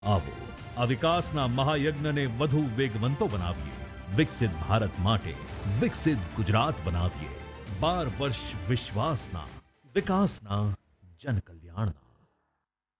આવો આ વિકાસના મહાયજ્ઞને વધુ વેગવંતો બનાવીએ. વિકસિત ભારત માટે વિકસિત ગુજરાત બનાવીએ. 12 વર્ષ વિશ્વાસના, વિકાસના, જનકલ્યાણના.